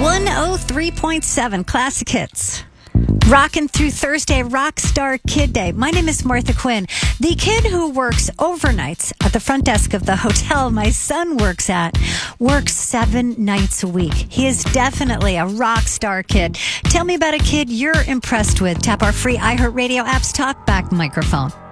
103.7 Classic Hits. Rocking through Thursday, Rockstar Kid Day. My name is Martha Quinn, the kid who works overnights at the front desk of the hotel my son works at, works 7 nights a week. He is definitely a rock star kid. Tell me about a kid you're impressed with. Tap our free iHeartRadio app's talkback microphone.